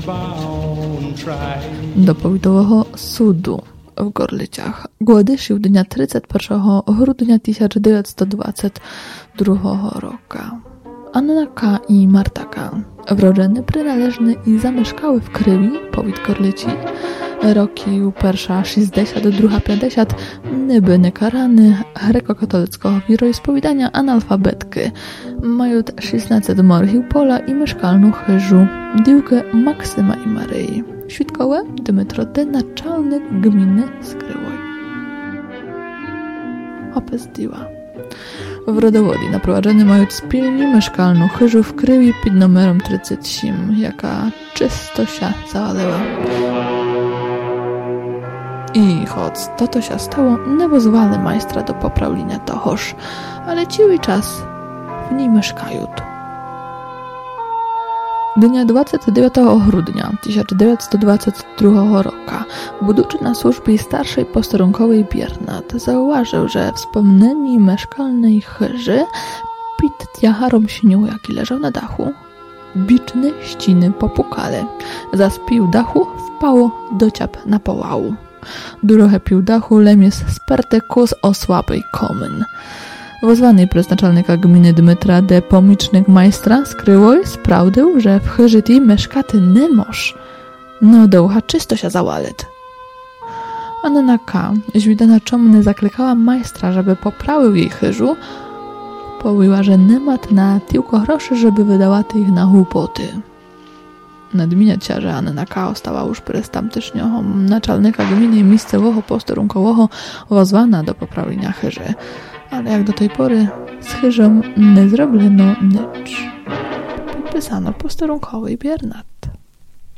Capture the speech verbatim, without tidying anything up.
До повітового суду в Горлицях Гладишів дня тридцять першого грудня тисяча дев'ятсот двадцять другого roku. Anna K. i Marta K. Wrodzeny, przynależny i zamieszkały w Krywi, powiat Gorlici, roki pierwsza sześćdziesiąt, druga pięćdziesiąt, nyby nekarany, grekokatolickiego wieroispowiadania analfabetki, mają szesnaście morchił pola i mieszkalną chyżu, diłkę Maksyma i Maryi. Świadkowe Dmytro D. naczelnik gminy Skryłoj. Opis diła. W rodowodzi naprowadzony mają spilni mieszkalną chyżu w Krywi pod numerem trzydzieści osiem, jaka czysto się zawaliła. I choć to to się stało, nie pozwali majstra do poprawienia tohoż, ale cały czas w niej mieszkają. Dnia dwudziestego dziewiątego grudnia tysiąc dziewięćset dwudziestego drugiego roku, budучи na służbie starszej posterunkowej Biernat, zauważył, że wspomnieni mieszkalnej chyży pід тягаром śniu, jaki leżał na dachu, biczne ściny popukale. Zaś pił dachu wpało do ciap na połału. Drugie pił dachu lemies spertekus o słabej komyn. Wozwany przez naczelnika gminy Dmytra D. Pomicznik majstra Skryłoj sprawdził, że w chyży tej mieszkaty nie moż. No do ucha czysto się zawalet. Anna K. źwidana czomny zaklekała majstra, żeby poprawił jej chyżu. Powiła, że nie ma na tylko groszy, żeby wydała ich na głupoty. Nadmieniać się, że Anna K. ostała już przez tamtejszego naczelnika gminy i miejscowego posterunkowego wozwana do poprawienia chyży. Ale jak do tej pory z chyżą nie zrobiono nic. Podpisano posterunkowej Biernat.